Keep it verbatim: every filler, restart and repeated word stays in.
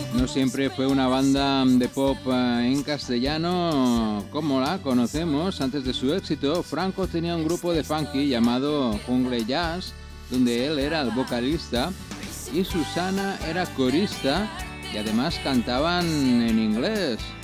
No siempre fue una banda de pop eh, en castellano como la conocemos. Antes de su éxito, Franco tenía un grupo de funky llamado Jungle Jazz, donde él era el vocalista y Susana era corista y además cantaban en inglés.